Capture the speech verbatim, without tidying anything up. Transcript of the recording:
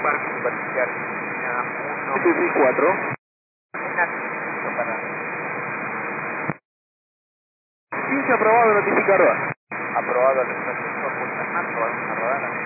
parque superficial. uno. Sí, sí, cuatro. Para quince aprobado, notificar. aprobado el retroceso, pulsa más, aprobado una rodada.